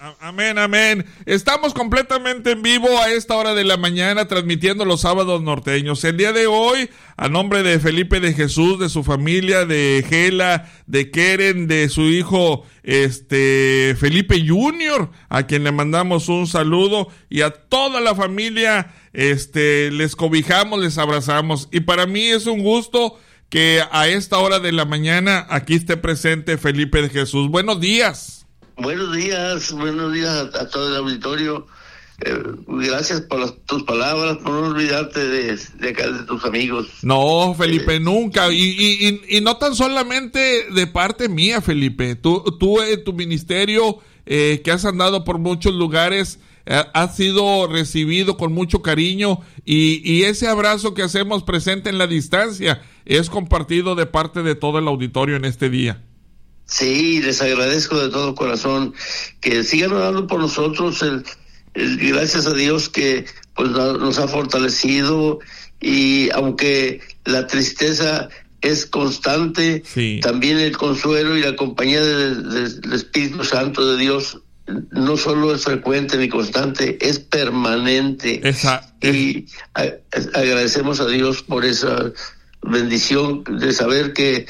Amén, amén. Estamos completamente en vivo a esta hora de la mañana, transmitiendo los sábados norteños. El día de hoy, a nombre de Felipe de Jesús, de su familia, de Gela, de Keren, de su hijo Felipe Junior, a quien le mandamos un saludo, y a toda la familia, les cobijamos, les abrazamos. Y para mí es un gusto que a esta hora de la mañana aquí esté presente Felipe de Jesús. Buenos días. Buenos días a todo el auditorio. Gracias por tus palabras, por no olvidarte de acá, de tus amigos. No, Felipe, nunca. Y no tan solamente de parte mía, Felipe. Tú tu ministerio, que has andado por muchos lugares, has sido recibido con mucho cariño, y ese abrazo que hacemos presente en la distancia es compartido de parte de todo el auditorio en este día. Sí, les agradezco de todo corazón que sigan orando por nosotros. Gracias a Dios que pues nos ha fortalecido, y aunque la tristeza es constante, sí, también el consuelo y la compañía del Espíritu Santo de Dios no solo es frecuente ni constante, es permanente. Y agradecemos a Dios por esa bendición de saber que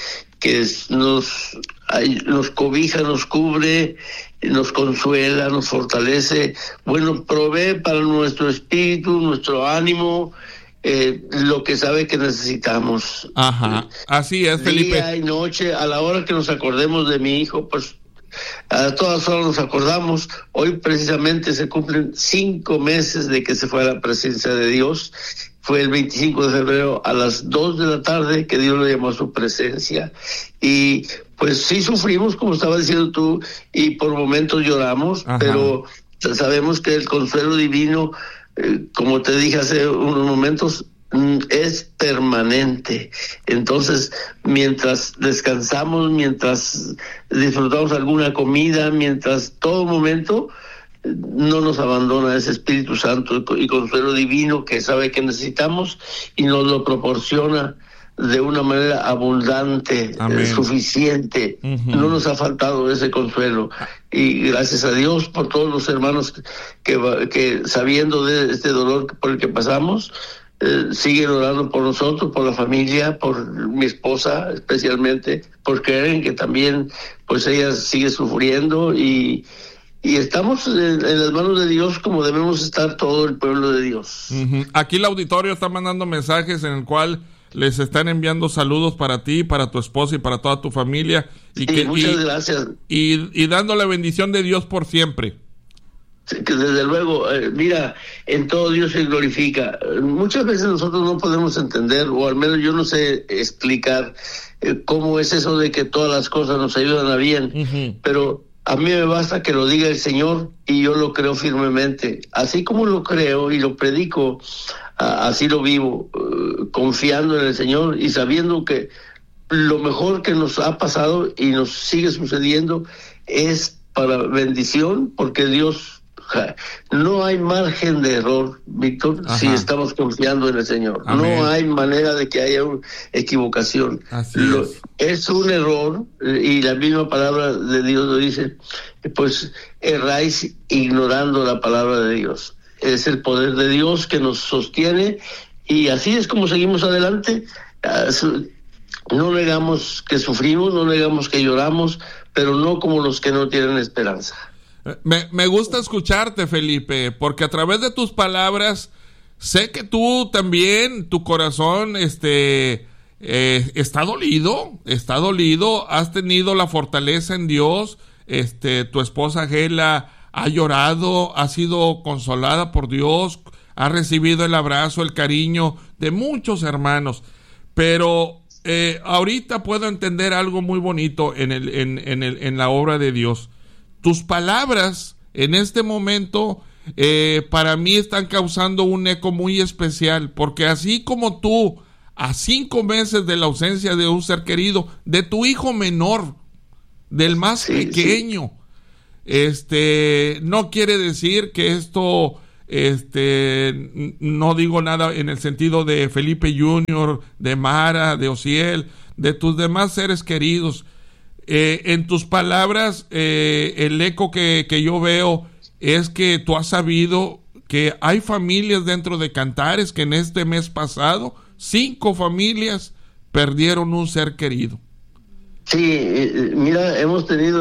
nos cobija, nos cubre, nos consuela, nos fortalece, provee para nuestro espíritu, nuestro ánimo, lo que sabe que necesitamos. Ajá, así es, Felipe. Día y noche, a la hora que nos acordemos de mi hijo, pues a todas horas nos acordamos. Hoy precisamente se cumplen 5 meses de que se fue a la presencia de Dios. Fue el 25 de febrero a las 2 de la tarde que Dios lo llamó a su presencia. Y pues sí sufrimos, como estaba diciendo tú, y por momentos lloramos. Ajá. Pero sabemos que el consuelo divino, como te dije hace unos momentos, es permanente. Entonces, mientras descansamos, mientras disfrutamos alguna comida, mientras todo momento, no nos abandona ese Espíritu Santo y consuelo divino que sabe que necesitamos y nos lo proporciona de una manera abundante, suficiente. Uh-huh. No nos ha faltado ese consuelo, y gracias a Dios por todos los hermanos que sabiendo de este dolor por el que pasamos, siguen orando por nosotros, por la familia, por mi esposa especialmente, por Karen, que también pues ella sigue sufriendo, y estamos en las manos de Dios, como debemos estar todo el pueblo de Dios. Uh-huh. Aquí el auditorio está mandando mensajes en el cual les están enviando saludos para ti, para tu esposa y para toda tu familia. Muchas gracias. Y dando la bendición de Dios por siempre. Sí, que desde luego, mira, en todo Dios se glorifica. Muchas veces nosotros no podemos entender, o al menos yo no sé explicar cómo es eso de que todas las cosas nos ayudan a bien. Uh-huh. Pero a mí me basta que lo diga el Señor y yo lo creo firmemente. Así como lo creo y lo predico, así lo vivo, confiando en el Señor y sabiendo que lo mejor que nos ha pasado y nos sigue sucediendo es para bendición, porque Dios, no hay margen de error, Víctor. Ajá. Si estamos confiando en el Señor. Amén. No hay manera de que haya una equivocación. Es un error, y la misma palabra de Dios lo dice, pues erráis ignorando la palabra de Dios. Es el poder de Dios que nos sostiene, y así es como seguimos adelante. No negamos que sufrimos, no negamos que lloramos, pero no como los que no tienen esperanza. Me gusta escucharte, Felipe, porque a través de tus palabras sé que tú también, tu corazón está dolido, has tenido la fortaleza en Dios. Tu esposa Gela ha llorado, ha sido consolada por Dios, ha recibido el abrazo, el cariño de muchos hermanos, pero ahorita puedo entender algo muy bonito en la obra de Dios. Tus palabras en este momento para mí están causando un eco muy especial, porque así como tú, a 5 meses de la ausencia de un ser querido, de tu hijo menor, del más pequeño, no quiere decir que esto, no digo nada en el sentido de Felipe Junior, de Mara, de Ociel, de tus demás seres queridos. En tus palabras, el eco que yo veo es que tú has sabido que hay familias dentro de Cantares que en este mes pasado 5 familias perdieron un ser querido. Sí, mira, hemos tenido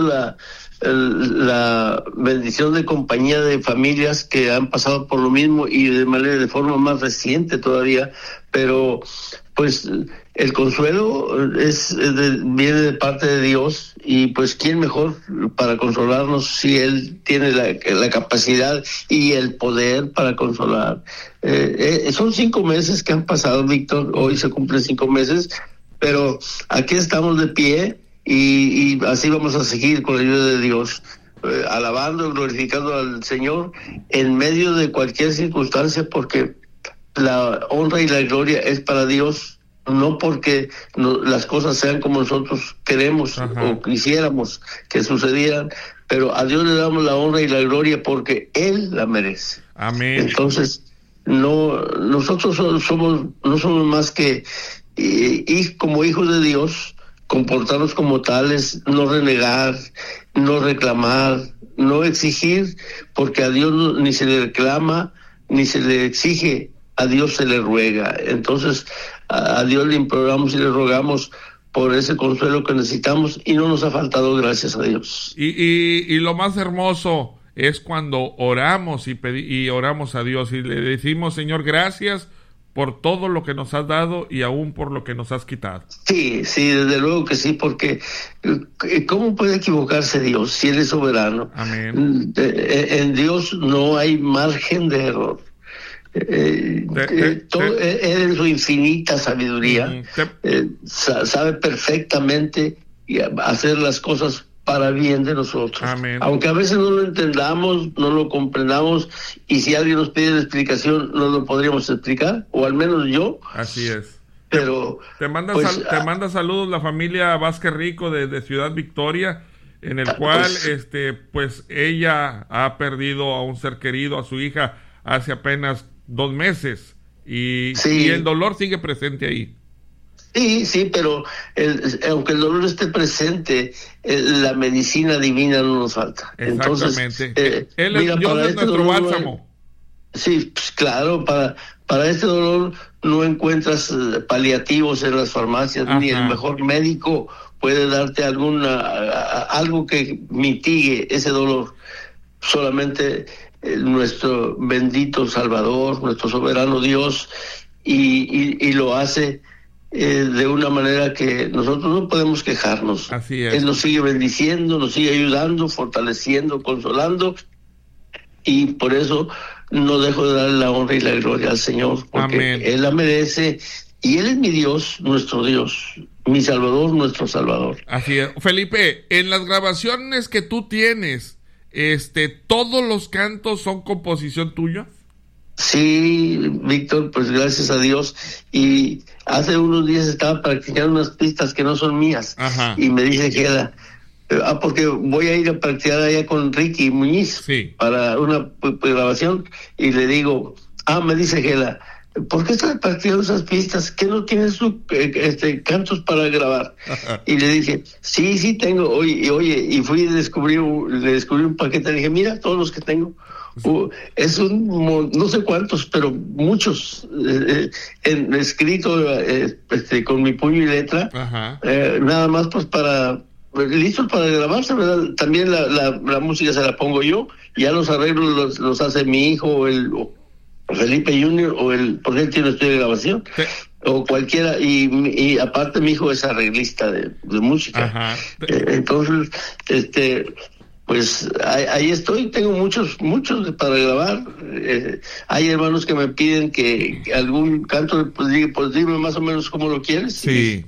la bendición de compañía de familias que han pasado por lo mismo y de forma más reciente todavía, pero pues el consuelo viene de parte de Dios, y pues quién mejor para consolarnos si Él tiene la capacidad y el poder para consolar. Son 5 meses que han pasado, Víctor, hoy se cumplen 5 meses, pero aquí estamos de pie y así vamos a seguir con la ayuda de Dios, alabando y glorificando al Señor en medio de cualquier circunstancia, porque la honra y la gloria es para Dios, no porque las cosas sean como nosotros queremos o quisiéramos que sucedieran, pero a Dios le damos la honra y la gloria porque Él la merece. Amén. Entonces, nosotros no somos más que como hijos de Dios, comportarnos como tales, no renegar, no reclamar, no exigir, porque a Dios ni se le reclama ni se le exige, a Dios se le ruega. Entonces a Dios le imploramos y le rogamos por ese consuelo que necesitamos, y no nos ha faltado, gracias a Dios. Y lo más hermoso es cuando oramos y oramos a Dios y le decimos: Señor, gracias por todo lo que nos has dado y aún por lo que nos has quitado. Sí, desde luego que sí, porque ¿cómo puede equivocarse Dios si Él es soberano? Amén. En Dios no hay margen de error. Él en su infinita sabiduría sabe perfectamente hacer las cosas para bien de nosotros. Amén. Aunque a veces no lo entendamos, no lo comprendamos, y si alguien nos pide la explicación no lo podríamos explicar, o al menos yo. Así es. Pero te manda saludos la familia Vázquez Rico de Ciudad Victoria, en el cual pues ella ha perdido a un ser querido, a su hija, hace apenas 2 meses, y el dolor sigue presente ahí. Sí, pero aunque el dolor esté presente, la medicina divina no nos falta. Exactamente. Entonces, Dios es nuestro bálsamo. Sí, pues claro, para este dolor no encuentras paliativos en las farmacias. Ajá. Ni el mejor médico puede darte algo que mitigue ese dolor. Solamente nuestro bendito Salvador, nuestro soberano Dios, y lo hace de una manera que nosotros no podemos quejarnos. Así es. Él nos sigue bendiciendo, nos sigue ayudando, fortaleciendo, consolando, y por eso no dejo de darle la honra y la gloria al Señor, porque Amén. Él la merece, y Él es mi Dios, nuestro Dios, mi Salvador, nuestro Salvador. Así es. Felipe, en las grabaciones que tú tienes, ¿todos los cantos son composición tuya? Sí, Víctor, pues gracias a Dios. Y hace unos días estaba practicando unas pistas que no son mías. Ajá. Y me dice Gela, porque voy a ir a practicar allá con Ricky Muñiz para una grabación, y le digo, me dice Gela, ¿por qué estás practicando esas pistas? ¿Qué no tienes tú cantos para grabar? Ajá. Y le dije, sí tengo. Oye, y fui y le descubrí un paquete. Le dije, mira, todos los que tengo. Es no sé cuántos, pero muchos, escrito con mi puño y letra. Ajá. Nada más pues listos para grabarse, ¿verdad? También la música se la pongo yo, y ya los arreglos los hace mi hijo, o Felipe Junior, porque él tiene estudio de grabación. Sí. O cualquiera, y aparte mi hijo es arreglista de música. Ajá. Entonces, pues ahí estoy, tengo muchos para grabar. Hay hermanos que me piden que algún canto, pues dime más o menos cómo lo quieres. Sí.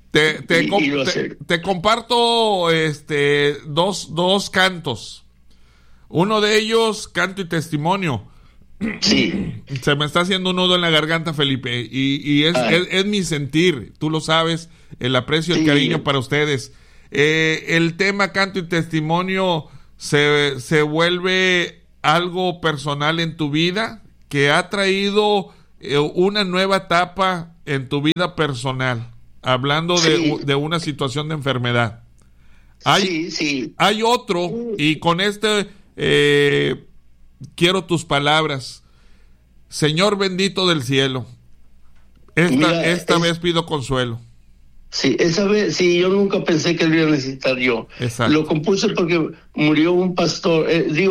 Te comparto dos cantos. Uno de ellos, Canto y Testimonio. Sí. Se me está haciendo un nudo en la garganta, Felipe, y es mi sentir. Tú lo sabes, el aprecio y el cariño para ustedes. El tema Canto y Testimonio se vuelve algo personal en tu vida, que ha traído una nueva etapa en tu vida personal, hablando de una situación de enfermedad. Hay otro, y con este quiero tus palabras. Señor bendito del cielo, esta vez pido consuelo. Sí, esa vez, sí, yo nunca pensé que lo iba a necesitar yo. Exacto. Lo compuse porque murió un pastor,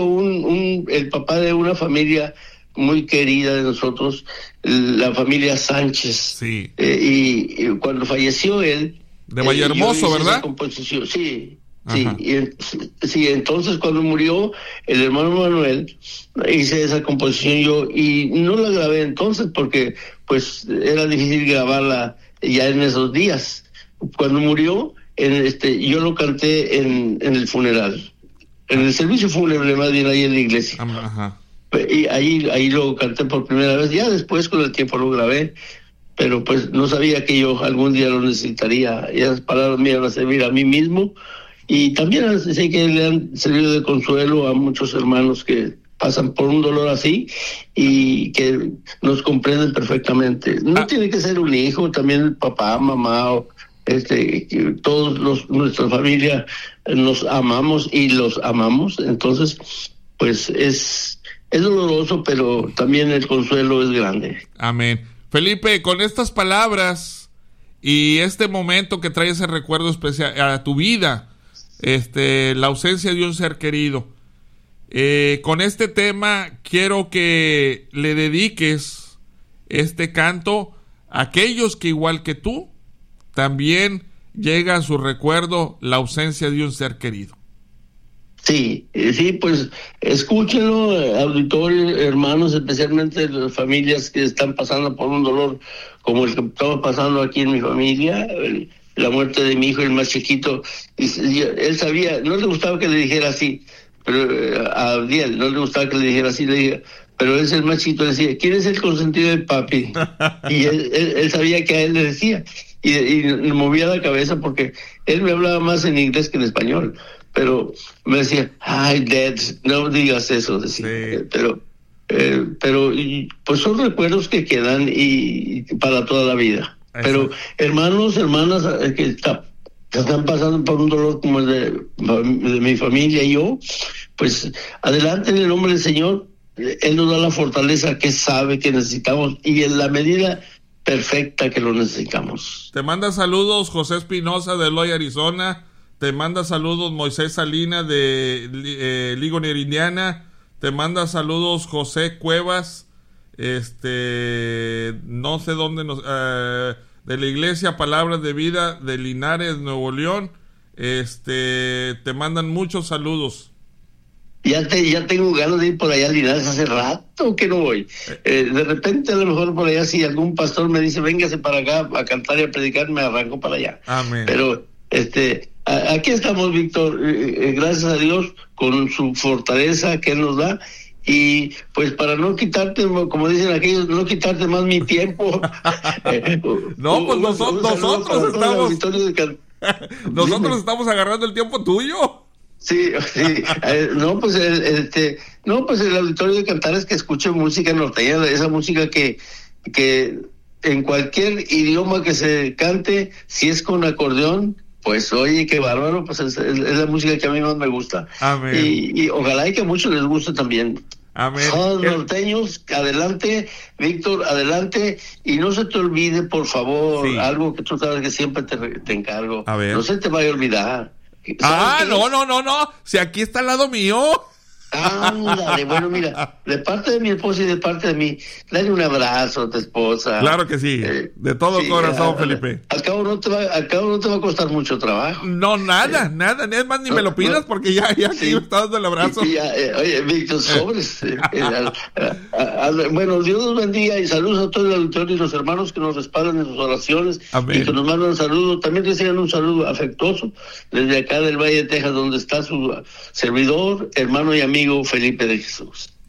el papá de una familia muy querida de nosotros, la familia Sánchez. Sí. Y cuando falleció él... De Vallehermoso, ¿verdad? Composición, sí. Sí, entonces cuando murió el hermano Manuel, hice esa composición yo, y no la grabé entonces porque pues era difícil grabarla ya en esos días. Cuando murió, yo lo canté en el funeral, en el servicio fúnebre, más bien ahí en la iglesia. Ajá. Y ahí lo canté por primera vez. Ya después con el tiempo lo grabé, pero pues no sabía que yo algún día lo necesitaría. Y esas palabras me iban a servir a mí mismo, y también sé que le han servido de consuelo a muchos hermanos que pasan por un dolor así y que nos comprenden perfectamente. No tiene que ser un hijo, también el papá, mamá, o todos nuestra familia nos amamos y los amamos. Entonces pues es doloroso, pero también el consuelo es grande. Amén. Felipe, con estas palabras y este momento que trae ese recuerdo especial a tu vida, la ausencia de un ser querido, con este tema quiero que le dediques este canto a aquellos que igual que tú también llega a su recuerdo la ausencia de un ser querido. Sí, pues escúchenlo, auditores, hermanos, especialmente las familias que están pasando por un dolor como el que estamos pasando aquí en mi familia, la muerte de mi hijo, el más chiquito. Él sabía, no le gustaba que le dijera así, pero a Abdiel no le gustaba que le dijera así, pero él es el más chiquito, le decía, ¿quién es el consentido de papi? Y él sabía que a él le decía, y movía la cabeza porque él me hablaba más en inglés que en español. Pero me decía, ay, Dad, no digas eso, decía. Sí. Pero pues son recuerdos que quedan y para toda la vida. Eso. Pero hermanos, hermanas que están pasando por un dolor como el de mi familia y yo, pues adelante en el nombre del Señor. Él nos da la fortaleza que sabe que necesitamos y en la medida perfecta que lo necesitamos. Te manda saludos José Espinosa de Eloy, Arizona. Te manda saludos Moisés Salinas de Ligonier, Indiana. Te manda saludos José Cuevas, no sé dónde, de la Iglesia Palabras de Vida de Linares, Nuevo León. Te mandan muchos saludos. Ya tengo ganas de ir por allá a Linares, hace rato que no voy. De repente a lo mejor por allá si algún pastor me dice véngase para acá a cantar y a predicar, me arranco para allá. Amén. Pero aquí estamos, Víctor, gracias a Dios, con su fortaleza que Él nos da, y pues para no quitarte, como dicen aquellos, no quitarte más mi tiempo. No, pues nosotros estamos agarrando el tiempo tuyo. Sí. No, pues el auditorio de Cantares que escuche música norteña, esa música que en cualquier idioma que se cante, si es con acordeón, pues oye, qué bárbaro, pues es la música que a mí más me gusta. Amén. Y ojalá y que a muchos les guste también. Amén. Todos los norteños, adelante, Víctor, adelante, y no se te olvide, por favor, sí, algo que tú sabes que siempre te encargo. A ver. No se te vaya a olvidar. No, si aquí está al lado mío. Ándale, bueno, mira, de parte de mi esposa y de parte de mí, dale un abrazo a tu esposa. Claro que sí, de todo corazón, Felipe. Al cabo no te va a costar mucho trabajo. No, nada, es más, ni me lo pidas porque ya sí, aquí me está dando el abrazo. Oye, Víctor, sobres. Bueno, Dios los bendiga y saludos a todo el auditorio y los hermanos que nos respaldan en sus oraciones. Amén. Y que nos mandan saludos. También reciban un saludo afectuoso desde acá del Valle de Texas, donde está su servidor, hermano y amigo Felipe de Jesús.